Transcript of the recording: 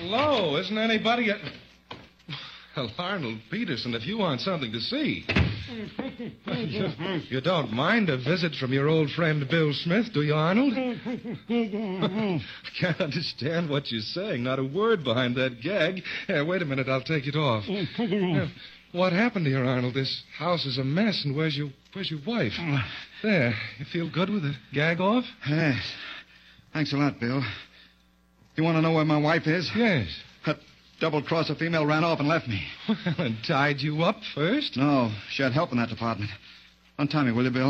Hello, isn't anybody at... Well, Arnold Peterson, if you want something to see... You don't mind a visit from your old friend Bill Smith, do you, Arnold? I can't understand what you're saying. Not a word behind that gag. Here, wait a minute. I'll take it off. What happened here, Arnold? This house is a mess, and where's your wife? There. You feel good with it? Gag off? Yes. Thanks a lot, Bill. You want to know where my wife is? Yes. That double-crosser female ran off and left me. Well, and tied you up first? No, she had help in that department. Untie me, will you, Bill?